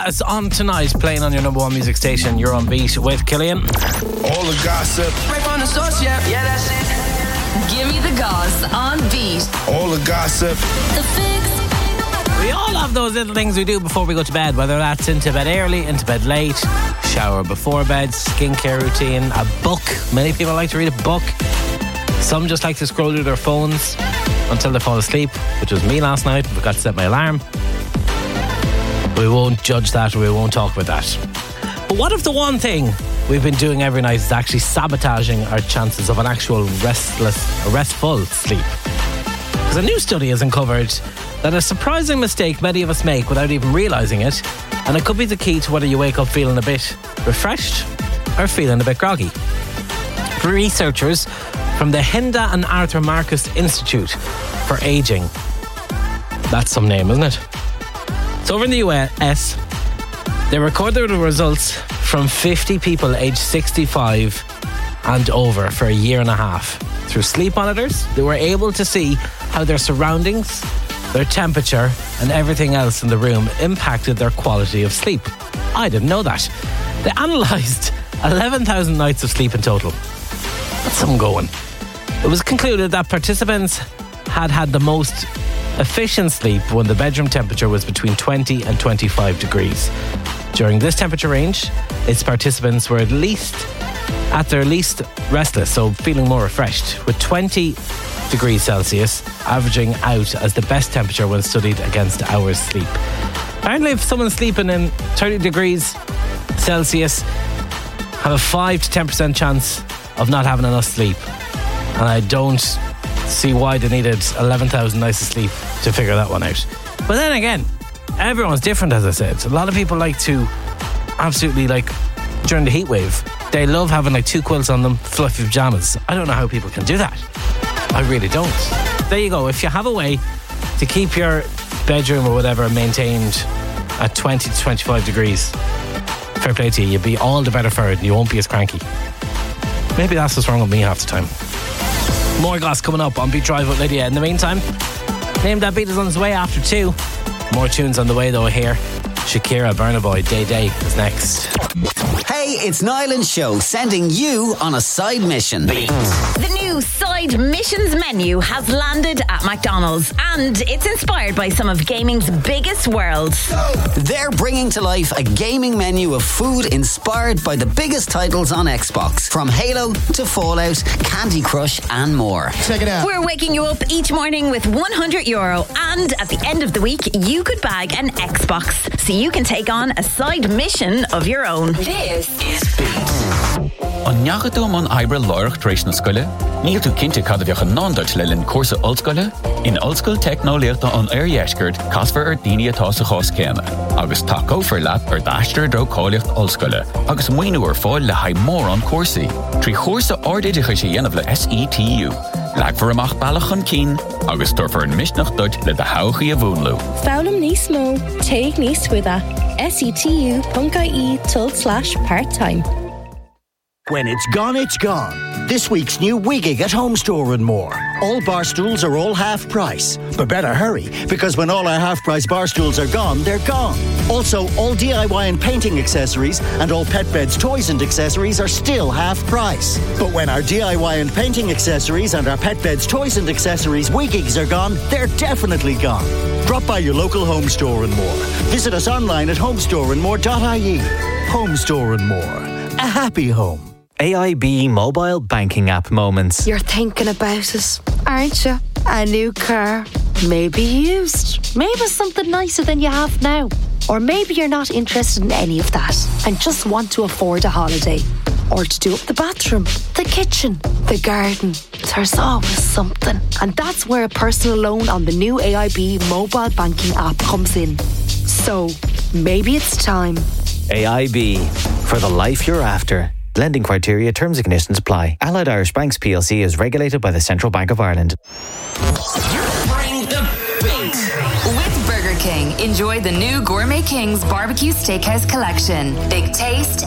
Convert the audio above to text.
is on tonight, playing on your number one music station. You're on Beat with Killian. All the gossip. Right on the source, yeah, that's it. Give me the goss on Beat. All the gossip. The Fix. We all have those little things we do before we go to bed, whether that's into bed early, into bed late, shower before bed, skincare routine, a book. Many people like to read a book. Some just like to scroll through their phones until they fall asleep, which was me last night. I forgot to set my alarm. We won't judge that, or we won't talk about that. But what if the one thing we've been doing every night is actually sabotaging our chances of an actual restful sleep? Because a new study has uncovered that a surprising mistake many of us make without even realising it, and it could be the key to whether you wake up feeling a bit refreshed or feeling a bit groggy. Researchers from the Hinda and Arthur Marcus Institute for Aging. That's some name, isn't it? So over in the US, they recorded the results from 50 people aged 65 and over for a year and a half. Through sleep monitors, they were able to see how their surroundings, their temperature, and everything else in the room impacted their quality of sleep. I didn't know that. They analysed 11,000 nights of sleep in total. That's some going. It was concluded that participants had the most efficient sleep when the bedroom temperature was between 20 and 25 degrees. During this temperature range, its participants were at their least restless, so feeling more refreshed, with 20 degrees Celsius averaging out as the best temperature when studied against hours sleep. Apparently, if someone's sleeping in 30 degrees Celsius, have a 5 to 10% chance of not having enough sleep. And I don't see why they needed 11,000 nights of sleep to figure that one out. But then again, everyone's different, as I said. A lot of people like to absolutely, during the heat wave, they love having 2 quilts on them, fluffy pajamas. I don't know how people can do that. I really don't. There you go. If you have a way to keep your bedroom or whatever maintained at 20 to 25 degrees, fair play to you. You'll be all the better for it and you won't be as cranky. Maybe that's what's wrong with me half the time. More goss coming up on Beat Drive with Lydia. In the meantime, Name That Beat is on its way after 2. More tunes on the way though here. Shakira, Burna Boy, Day Day is next. Hey, it's Niall and Show sending you on a side mission. The new side missions menu has landed at McDonald's, and it's inspired by some of gaming's biggest worlds. They're bringing to life a gaming menu of food inspired by the biggest titles on Xbox, from Halo to Fallout, Candy Crush and more. Check it out. We're waking you up each morning with €100, and at the end of the week you could bag an Xbox, so you can take on a side mission of your own. This is Beat. An neagadú man Ibra Lorach Tréis na Scoile, níl tú cinnte cad a bheocha nándat le linn cuasa Oldscoile, in Oldscoil Technoleachta an Iesgurt casfar daoine atá sa chás céanna, agus tá cófar leat d'aistear dro cáiliocht Oldscoile, agus muoinú fáil le haid mór an cuasaí. Trí chósa ardéidecha sé dhéanamh le SETU. Leagfar amach bailach an cín, agus torfar an misnach dud le de hauchaí a bhúnlú. Fálam níos mó, teig níos cuida. setu.ie/part-time. When it's gone, it's gone. This week's new Wiggig at Home Store and more. All bar stools are all half price. But better hurry, because when all our half price bar stools are gone, they're gone. Also, all DIY and painting accessories and all pet beds, toys and accessories are still half price. But when our DIY and painting accessories and our pet beds, toys and accessories Wiggigs are gone, they're definitely gone. Drop by your local Home Store and more. Visit us online at homestoreandmore.ie. Home Store and More. A happy home. AIB mobile banking app moments. You're thinking about it, aren't you? A new car, maybe used, maybe something nicer than you have now. Or maybe you're not interested in any of that and just want to afford a holiday. Or to do up the bathroom, the kitchen, the garden. There's always something. And that's where a personal loan on the new AIB mobile banking app comes in. So, maybe it's time. AIB, for the life you're after. Lending criteria, terms and conditions apply. Allied Irish Banks PLC is regulated by the Central Bank of Ireland. Bring the beat. With Burger King, enjoy the new Gourmet King's Barbecue Steakhouse Collection. Big taste,